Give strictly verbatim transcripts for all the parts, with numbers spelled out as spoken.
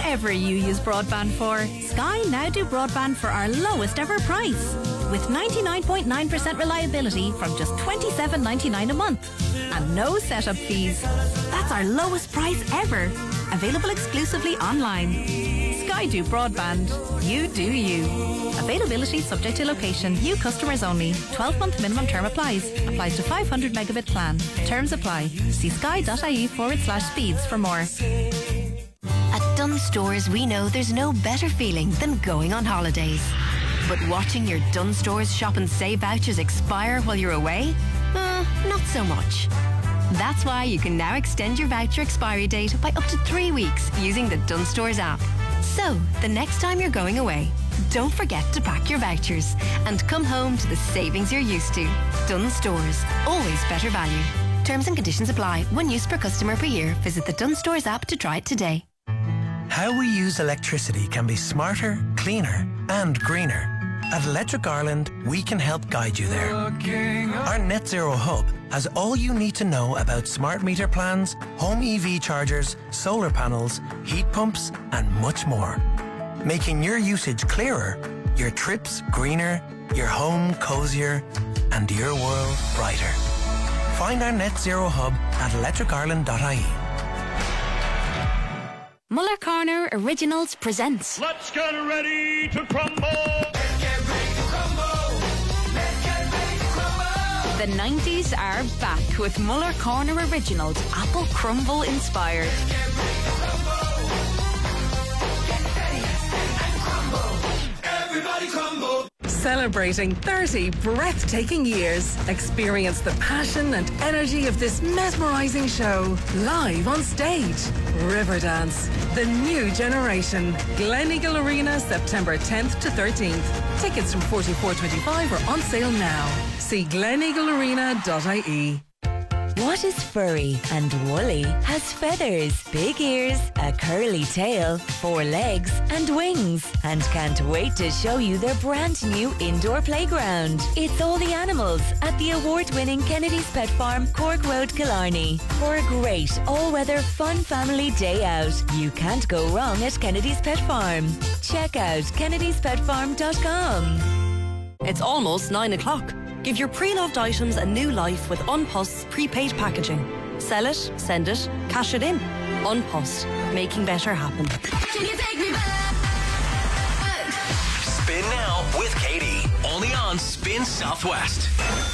Whatever you use broadband for, Sky now do broadband for our lowest ever price. With ninety-nine point nine percent reliability from just twenty-seven ninety-nine a month. And no setup fees. That's our lowest price ever. Available exclusively online. Sky do broadband. You do you. Availability subject to location. New customers only. twelve month minimum term applies. Applies to five hundred megabit plan. Terms apply. See sky.ie forward slash speeds for more. At Dunnes Stores, we know there's no better feeling than going on holidays. But watching your Dunnes Stores shop and save vouchers expire while you're away? Uh, not so much. That's why you can now extend your voucher expiry date by up to three weeks using the Dunnes Stores app. So, the next time you're going away, don't forget to pack your vouchers and come home to the savings you're used to. Dunnes Stores, always better value. Terms and conditions apply. One use per customer per year. Visit the Dunnes Stores app to try it today. How we use electricity can be smarter, cleaner and greener. At Electric Ireland, we can help guide you there. Our Net Zero Hub has all you need to know about smart meter plans, home E V chargers, solar panels, heat pumps and much more. Making your usage clearer, your trips greener, your home cosier and your world brighter. Find our Net Zero Hub at electric ireland dot I E. Muller Corner Originals presents Let's get ready to crumble! Let's get ready to crumble! Let's get ready to crumble! The nineties are back with Muller Corner Originals, Apple Crumble inspired. Let's get ready to crumble! Get ready and crumble! Everybody crumble! Celebrating thirty breathtaking years. Experience the passion and energy of this mesmerising show live on stage. Riverdance, the new generation. Gleneagle Arena, September tenth to thirteenth. Tickets from forty-four twenty-five are on sale now. See gleneagle arena dot I E. What is furry and woolly, has feathers, big ears, a curly tail, four legs and wings, and can't wait to show you their brand new indoor playground. It's All the Animals at the award-winning Kennedy's Pet Farm, Cork Road, Killarney. For a great all-weather fun family day out, you can't go wrong at Kennedy's Pet Farm. Check out kennedys pet farm dot com. It's almost nine o'clock. Give your pre-loved items a new life with Unpost's prepaid packaging. Sell it, send it, cash it in. Unpost, making better happen. Can you take me back? Spin now with Katie. Only on Spin Southwest.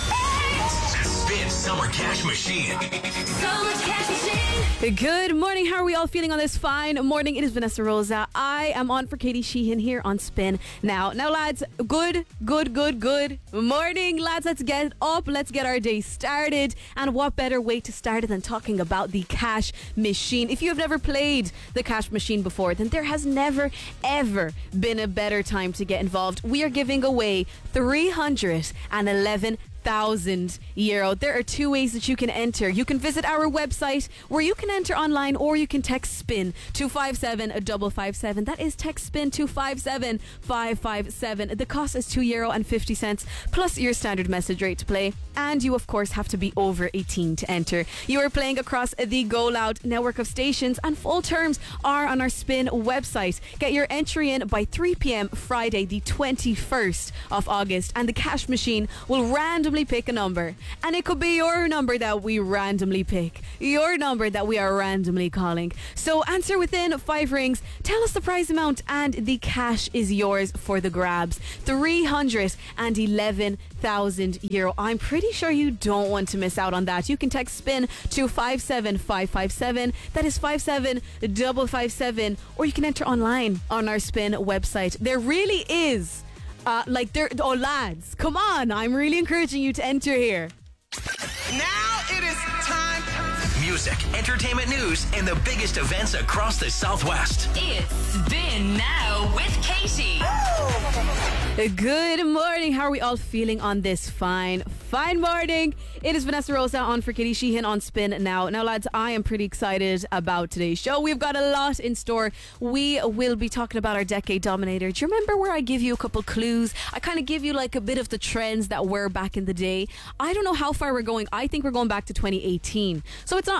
Spin Summer Cash Machine. Summer Cash Machine. Good morning. How are we all feeling on this fine morning? It is Vanessa Rosa. I am on for Katie Sheehan here on Spin Now. Now, lads, good, good, good, good morning, lads. Let's get up. Let's get our day started. And what better way to start it than talking about the cash machine? If you have never played the cash machine before, then there has never, ever been a better time to get involved. We are giving away three hundred eleven thousand euro. There are two ways that you can enter. You can visit our website where you can enter online, or you can text SPIN to five seven five five seven. That is text SPIN to five seven five five seven. The cost is two euro and fifty cents plus your standard message rate to play, and you of course have to be over eighteen to enter. You are playing across the Go Loud network of stations, and full terms are on our Spin website. Get your entry in by three p.m. Friday the twenty-first of August, and the cash machine will randomly pick a number, and it could be your number that we randomly pick, your number that we are randomly calling. So answer within five rings, tell us the prize amount, and the cash is yours for the grabs. three hundred eleven thousand euro. I'm pretty sure you don't want to miss out on that. You can text SPIN to five seven five five seven. That is five seven five five seven, or you can enter online on our Spin website. There really is Uh, like, there, oh, lads, come on. I'm really encouraging you to enter here. Now it is time. Music, entertainment news, and the biggest events across the Southwest. It's Spin Now with Katie. Good morning. How are we all feeling on this fine, fine morning? It is Vanessa Rosa on for Katie Sheehan on Spin Now. Now, lads, I am pretty excited about today's show. We've got a lot in store. We will be talking about our decade dominator. Do you remember where I give you a couple clues? I kind of give you like a bit of the trends that were back in the day. I don't know how far we're going. I think we're going back to twenty eighteen. So it's not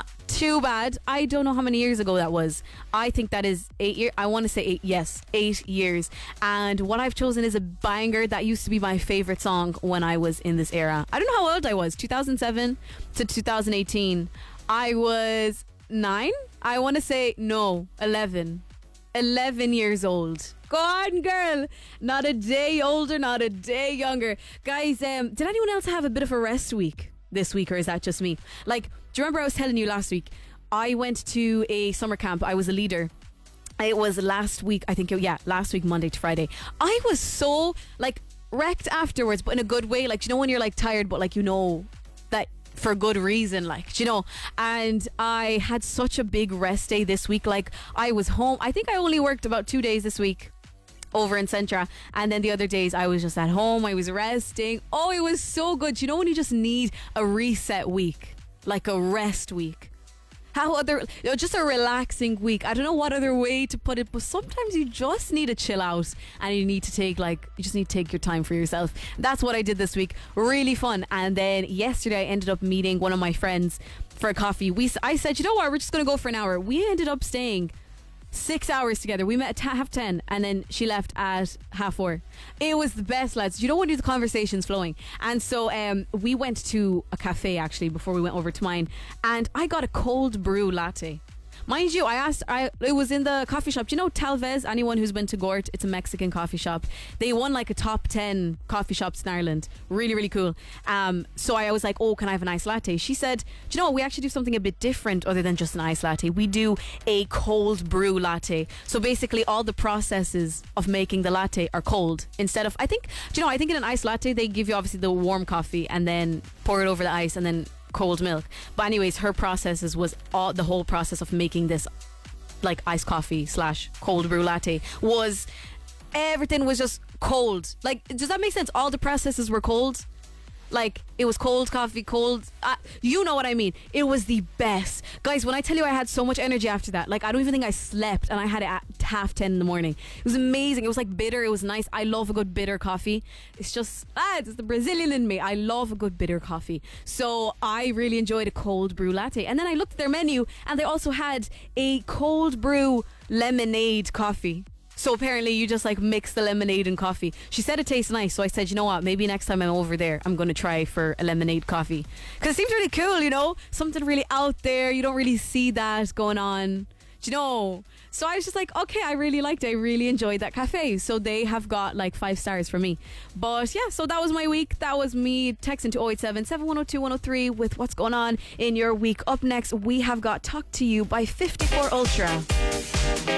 too bad. I don't know how many years ago that was. I think that is eight years. I want to say eight. Yes, eight years. And what I've chosen is a banger that used to be my favorite song when I was in this era. I don't know how old I was. two thousand seven to two thousand eighteen. I was nine. I want to say no, eleven. eleven years old. Go on, girl. Not a day older, not a day younger. Guys, um, did anyone else have a bit of a rest week this week, or is that just me? Like, do you remember I was telling you last week? I went to a summer camp. I was a leader. It was last week, I think, yeah, last week, Monday to Friday. I was so, like, wrecked afterwards, but in a good way. Like, you know when you're, like, tired, but, like, you know that for good reason, like, you know. And I had such a big rest day this week. Like, I was home. I think I only worked about two days this week over in Centra, and then the other days I was just at home. I was resting. Oh, it was so good. You know when you just need a reset week, like a rest week, how other, you know, just a relaxing week. I don't know what other way to put it, but sometimes you just need to chill out, and you need to take like you just need to take your time for yourself. That's what I did this week. Really fun. And then yesterday I ended up meeting one of my friends for a coffee. We I said, you know what, we're just gonna go for an hour. We ended up staying Six hours together. We met at t- half ten, and then she left at half four. It was the best, lads. You know when the conversation's flowing. And so um, we went to a cafe actually before we went over to mine, and I got a cold brew latte. Mind you, I asked, I it was in the coffee shop. Do you know Talvez? Anyone who's been to Gort, it's a Mexican coffee shop. They won like a top ten coffee shops in Ireland. Really, really cool. Um, so I was like, oh, can I have an iced latte? She said, do you know what? We actually do something a bit different other than just an iced latte. We do a cold brew latte. So basically all the processes of making the latte are cold. Instead of, I think, do you know, I think in an iced latte, they give you obviously the warm coffee and then pour it over the ice and then cold milk. But anyways, her processes was all the whole process of making this like iced coffee slash cold brew latte was everything was just cold. Like, does that make sense? All the processes were cold. Like, it was cold coffee, cold uh, you know what I mean. It was the best. Guys, when I tell you I had so much energy after that, like I don't even think I slept, and I had it at half ten in the morning. It was amazing. It was like bitter. It was nice. I love a good bitter coffee. It's just, ah, it's the Brazilian in me. I love a good bitter coffee. So I really enjoyed a cold brew latte. And then I looked at their menu, and they also had a cold brew lemonade coffee. So apparently you just like mix the lemonade and coffee. She said it tastes nice, so I said, you know what, maybe next time I'm over there I'm going to try for a lemonade coffee, because it seems really cool, you know, something really out there. You don't really see that going on, do you know? So I was just like, okay, I really liked it. I really enjoyed that cafe. So they have got like five stars for me. But yeah, so that was my week. That was me texting to oh eight seven, seven one oh two, one oh three with what's going on in your week. Up next, we have got Talk to You by fifty-four Ultra.